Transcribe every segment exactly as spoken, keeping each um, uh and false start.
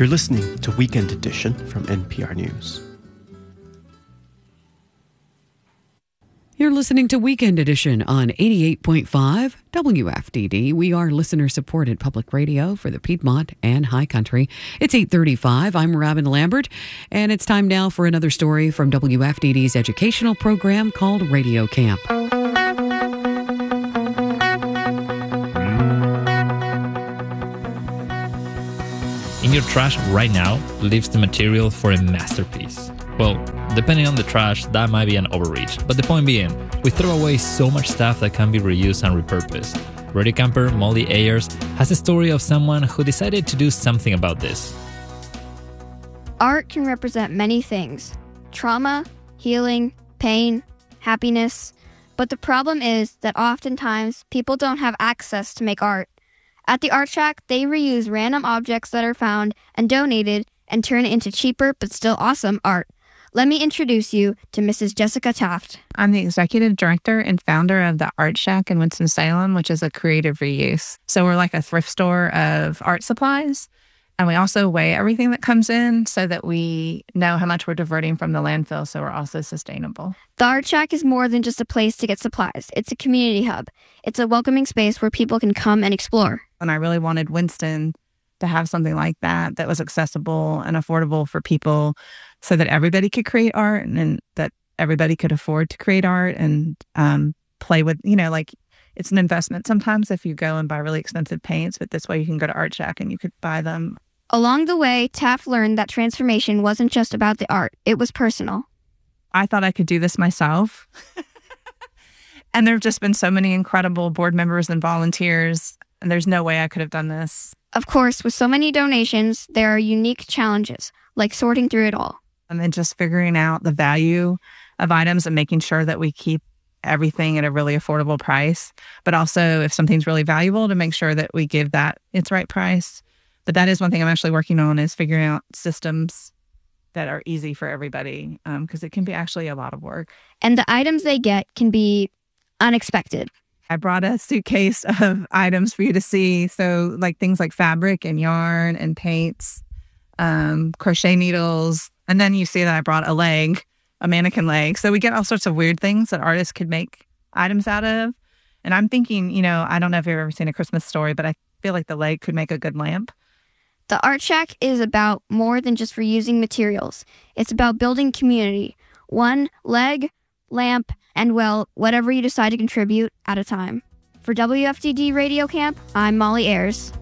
You're listening to Weekend Edition from N P R News. You're listening to Weekend Edition on eighty-eight point five W F D D. We are listener-supported public radio for the Piedmont and High Country. It's eight thirty-five. I'm Robin Lambert, and it's time now for another story from W F D D's educational program called Radio Camp. In your trash right now lives the material for a masterpiece. Well, depending on the trash, that might be an overreach. But the point being, we throw away so much stuff that can be reused and repurposed. Radio camper Molly Ayers has a story of someone who decided to do something about this. Art can represent many things: trauma, healing, pain, happiness. But the problem is that oftentimes people don't have access to make art. At the Art Shack, they reuse random objects that are found and donated and turn it into cheaper but still awesome art. Let me introduce you to Missus Jessica Taft. I'm the executive director and founder of the Art Shack in Winston-Salem, which is a creative reuse. So we're like a thrift store of art supplies. And we also weigh everything that comes in so that we know how much we're diverting from the landfill, so we're also sustainable. The Art Shack is more than just a place to get supplies. It's a community hub. It's a welcoming space where people can come and explore. And I really wanted Winston to have something like that that was accessible and affordable for people so that everybody could create art and, and that everybody could afford to create art and um, play with, you know, like it's an investment sometimes if you go and buy really expensive paints, but this way you can go to Art Shack and you could buy them. Along the way, Taft learned that transformation wasn't just about the art. It was personal. I thought I could do this myself. And there have just been so many incredible board members and volunteers, and there's no way I could have done this. Of course, with so many donations, there are unique challenges, like sorting through it all. And then just figuring out the value of items and making sure that we keep everything at a really affordable price. But also, if something's really valuable, to make sure that we give that its right price. But that is one thing I'm actually working on, is figuring out systems that are easy for everybody, because um, it can be actually a lot of work. And the items they get can be unexpected. I brought a suitcase of items for you to see. So like things like fabric and yarn and paints, um, crochet needles. And then you see that I brought a leg, a mannequin leg. So we get all sorts of weird things that artists could make items out of. And I'm thinking, you know, I don't know if you've ever seen A Christmas Story, but I feel like the leg could make a good lamp. The Art Shack is about more than just reusing materials. It's about building community. One leg, lamp, and, well, whatever you decide to contribute at a time. For W F D D Radio Camp, I'm Molly Ayers.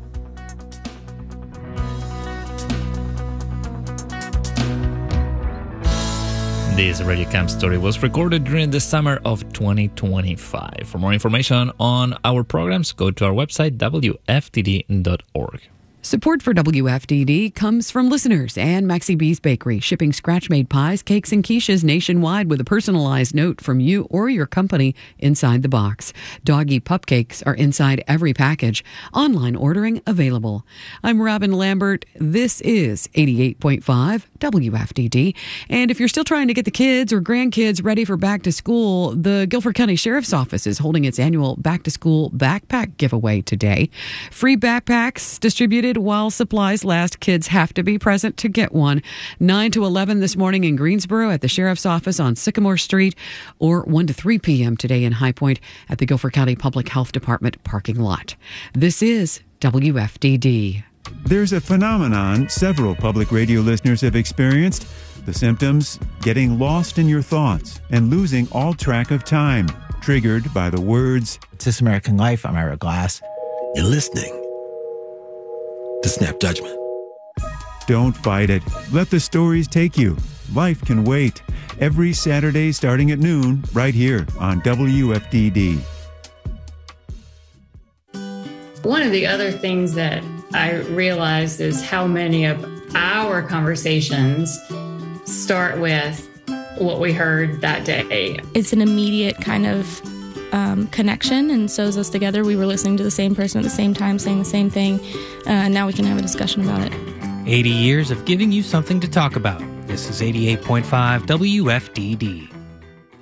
This Radio Camp story was recorded during the summer of twenty twenty-five. For more information on our programs, go to our website, W F D D dot org. Support for W F D D comes from listeners and Maxie B's Bakery, shipping scratch-made pies, cakes, and quiches nationwide with a personalized note from you or your company inside the box. Doggy pup cakes are inside every package. Online ordering available. I'm Robin Lambert. This is eighty-eight point five W F D D. And if you're still trying to get the kids or grandkids ready for back to school, the Guilford County Sheriff's Office is holding its annual back to school backpack giveaway today. Free backpacks distributed while supplies last. Kids have to be present to get one. nine to eleven this morning in Greensboro at the Sheriff's Office on Sycamore Street, or one to three p.m. today in High Point at the Guilford County Public Health Department parking lot. This is W F D D. There's a phenomenon several public radio listeners have experienced. The symptoms: getting lost in your thoughts and losing all track of time, triggered by the words, "It's This American Life." I'm Ira Glass. You're listening to Snap Judgment. Don't fight it. Let the stories take you. Life can wait. Every Saturday starting at noon, right here on W F D D. One of the other things that I realized is how many of our conversations start with what we heard that day. It's an immediate kind of um, connection and sews us together. We were listening to the same person at the same time, saying the same thing, uh, and now we can have a discussion about it. eighty years of giving you something to talk about. This is eighty-eight point five W F D D.